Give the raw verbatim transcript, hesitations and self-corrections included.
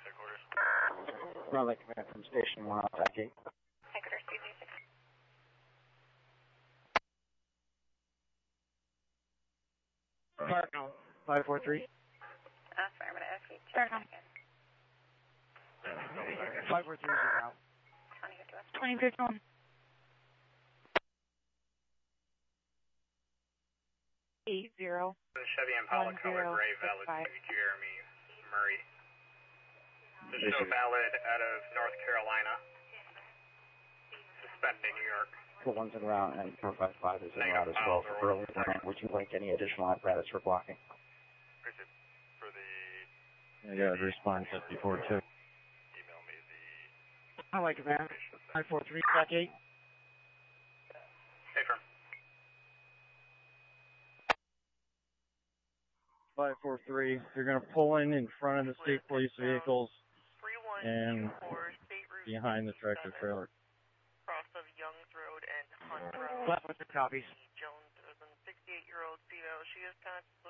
Runway command from station one outside gate. Headquarters two three six. Cardinal five four three. Affirmative. Cardinal. five four three is your route. twenty fifty-one. Eight zero. Chevy Impala color gray valid to Jeremy Murray. This show valid out of North Carolina. Suspending New York. For one's en route and four five five is en route as well for early warning. Would you like any additional apparatus for blocking? For the... I got a response at before two. Email me the... I like it, man. five four three, track eight. Hey, firm. five four three, you're going to pull in in front of the state police vehicles and behind the tractor trailer. Cross of Youngs Road and Hunt Road. Left with the copies. Jones is a sixty-eight-year-old female. She is kind of